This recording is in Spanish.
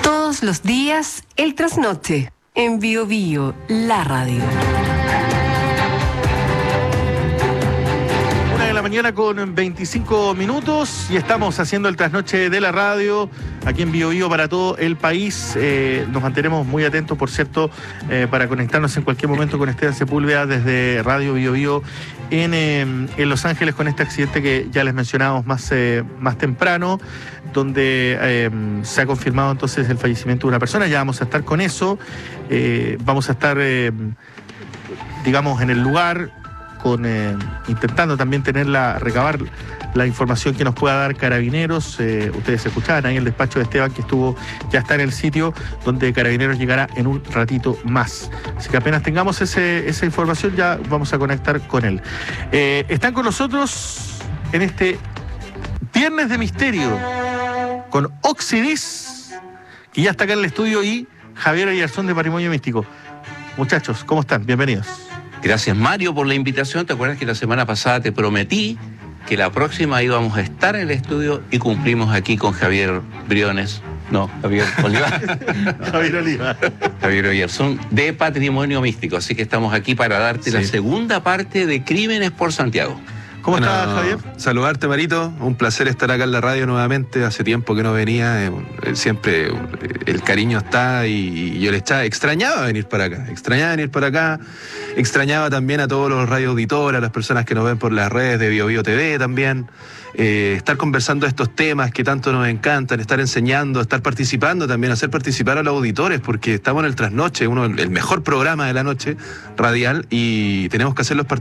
Todos los días, el trasnoche, en Bio Bio, la radio. 1:00 con 25 minutos y estamos haciendo el trasnoche de la radio aquí en Bio Bio para todo el país. Nos mantenemos muy atentos, por cierto, para conectarnos en cualquier momento con Esteban Sepúlveda desde Radio Bio Bio en Los Ángeles con este accidente que ya les mencionábamos más temprano, donde se ha confirmado entonces el fallecimiento de una persona. Ya vamos a estar con eso, vamos a estar, digamos, en el lugar, intentando también recabar la información que nos pueda dar Carabineros. Ustedes escuchaban ahí el despacho de Esteban, que ya está en el sitio, donde Carabineros llegará en un ratito más. Así que apenas tengamos esa información, ya vamos a conectar con él. Están con nosotros en este Viernes de Misterio con Oxidis, que ya está acá en el estudio, y Javier Oyarzún de Patrimonio Místico. Muchachos, ¿cómo están? Bienvenidos. Gracias, Mario, por la invitación. ¿Te acuerdas que la semana pasada te prometí que la próxima íbamos a estar en el estudio y cumplimos aquí con Javier Briones? No, Javier Oliva. Javier Oliva. Javier Oyarzún, de Patrimonio Místico. Así que estamos aquí para darte la segunda parte de Crímenes por Santiago. ¿Cómo estás, Javier? Saludarte, Marito. Un placer estar acá en la radio nuevamente. Hace tiempo que no venía. Siempre el cariño está y yo extrañaba venir para acá. Extrañaba también a todos los radioauditores, a las personas que nos ven por las redes de Bio Bio TV también. Estar conversando de estos temas que tanto nos encantan, estar enseñando, estar participando también, hacer participar a los auditores, porque estamos en el trasnoche, el mejor programa de la noche radial, y tenemos que hacerlos participar